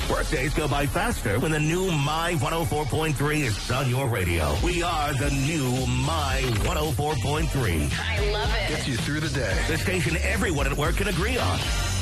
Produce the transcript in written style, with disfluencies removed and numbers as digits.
Workdays go by faster when the new My 104.3 is on your radio. We are the new My 104.3. I love it. Gets you through the day. The station everyone at work can agree on.